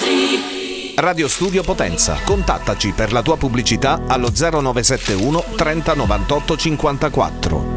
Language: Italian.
Radio Studio Potenza. Contattaci per la tua pubblicità allo 0971 30 98 54.